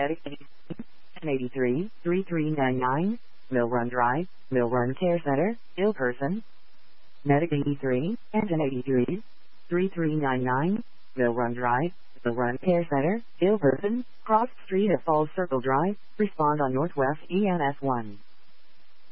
Medic 83 3399, Mill Run Drive, Mill Run Care Center, ill person. Medic 83 Engine 83 3399, Mill Run Drive, Mill Run Care Center, ill person, cross street at Falls Circle Drive, respond on Northwest EMS 1.